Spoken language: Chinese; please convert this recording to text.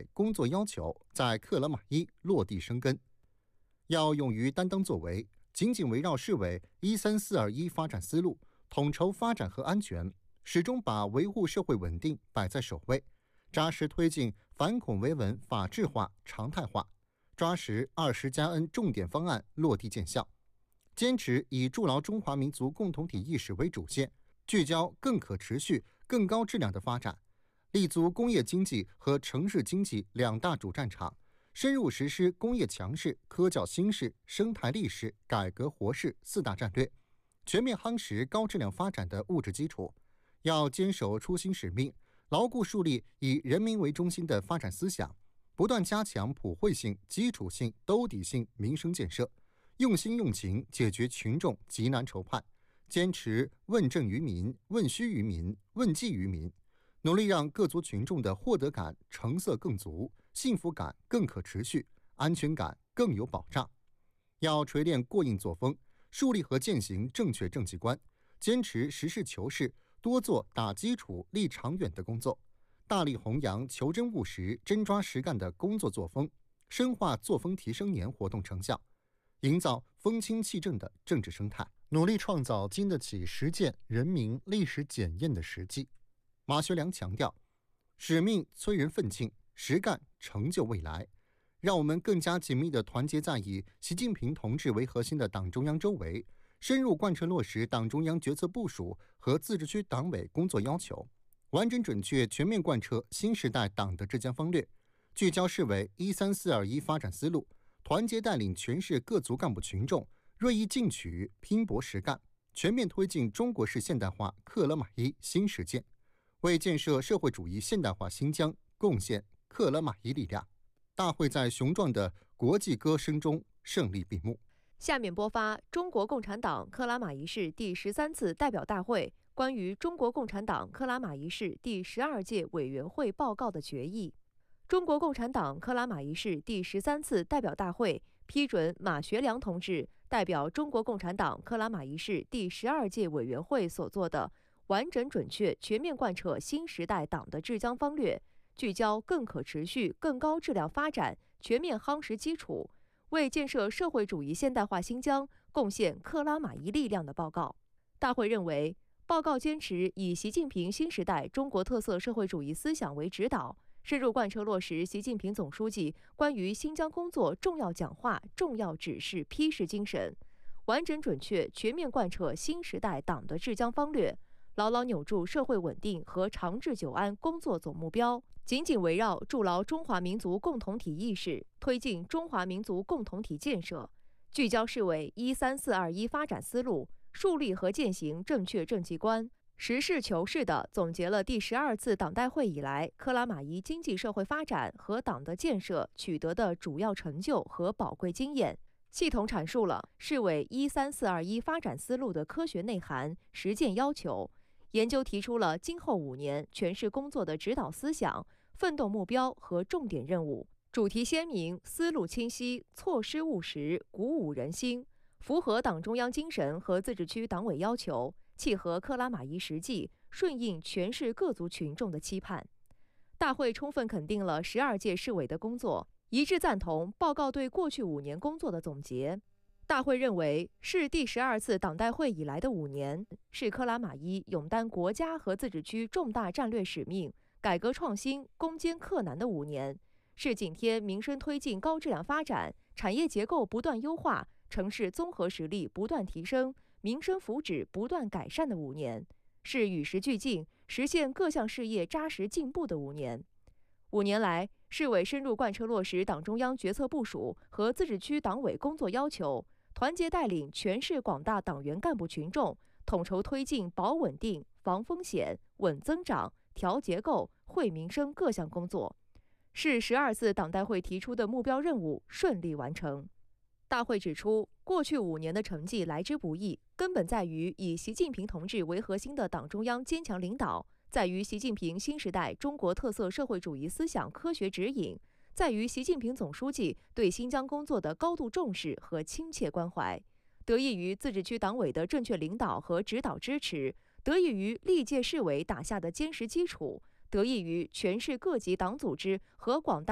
委工作要求在克拉玛依落地生根，要勇于担当作为，紧紧围绕市委13421发展思路，统筹发展和安全，始终把维护社会稳定摆在首位，扎实推进反恐维稳法治化、常态化，抓实20+N 重点方案落地见效，坚持以筑牢中华民族共同体意识为主线，聚焦更可持续、更高质量的发展，立足工业经济和城市经济两大主战场，深入实施工业强势、科教兴势、生态立势、改革活势4大战略，全面夯实高质量发展的物质基础。要坚守初心使命，牢固树立以人民为中心的发展思想，不断加强普惠性、基础性、兜底性民生建设，用心用情解决群众急难愁盼，坚持问政于民、问需于民、问计于民，努力让各族群众的获得感、成色更足，幸福感更可持续，安全感更有保障。要锤炼过硬作风，树立和践行正确政绩观，坚持实事求是，多做打基础、立长远的工作，大力弘扬求真务实、真抓实干的工作作风，深化作风提升年活动成效，营造风清气正的政治生态，努力创造经得起实践、人民历史检验的实际。马学良强调，使命催人奋进，实干成就未来。让我们更加紧密地团结在以习近平同志为核心的党中央周围，深入贯彻落实党中央决策部署和自治区党委工作要求，完整准确全面贯彻新时代党的治疆方略，聚焦市委13421发展思路，团结带领全市各族干部群众锐意进取、拼搏实干，全面推进中国式现代化克拉玛依新实践，为建设社会主义现代化新疆贡献克拉玛依力量。大会在雄壮的国际歌声中胜利闭幕。 下面播发中国共产党克拉玛依市第13次代表大会关于中国共产党克拉玛依市第12届委员会报告的决议。中国共产党克拉玛依市第13次代表大会批准马学良同志代表中国共产党克拉玛依市第12届委员会所做的完整准确全面贯彻新时代党的治疆方略，聚焦更可持续、更高质量发展，全面夯实基础，为建设社会主义现代化新疆贡献克拉玛依力量的报告。大会认为，报告坚持以习近平新时代中国特色社会主义思想为指导，深入贯彻落实习近平总书记关于新疆工作重要讲话、重要指示批示精神，完整准确全面贯彻新时代党的治疆方略，牢牢扭住社会稳定和长治久安工作总目标，紧紧围绕筑牢中华民族共同体意识，推进中华民族共同体建设，聚焦市委13421发展思路，树立和践行正确政绩观，实事求是地总结了第12次党代会以来克拉玛依经济社会发展和党的建设取得的主要成就和宝贵经验，系统阐述了市委13421发展思路的科学内涵、实践要求，研究提出了今后5年全市工作的指导思想、奋斗目标和重点任务，主题鲜明，思路清晰，措施务实，鼓舞人心，符合党中央精神和自治区党委要求，契合克拉玛依实际，顺应全市各族群众的期盼。大会充分肯定了12届市委的工作，一致赞同报告对过去5年工作的总结。大会认为，是第12次党代会以来的5年，是克拉玛依勇担国家和自治区重大战略使命、改革创新、攻坚克难的5年，是紧贴民生推进高质量发展、产业结构不断优化、城市综合实力不断提升、民生福祉不断改善的5年，是与时俱进、实现各项事业扎实进步的5年。5年来，市委深入贯彻落实党中央决策部署和自治区党委工作要求，团结带领全市广大党员干部群众，统筹推进保稳定、防风险、稳增长、调结构、惠民生各项工作，是12次党代会提出的目标任务顺利完成。大会指出，过去5年的成绩来之不易，根本在于以习近平同志为核心的党中央坚强领导，在于习近平新时代中国特色社会主义思想科学指引，在于习近平总书记对新疆工作的高度重视和亲切关怀，得益于自治区党委的正确领导和指导支持，得益于历届市委打下的坚实基础，得益于全市各级党组织和广大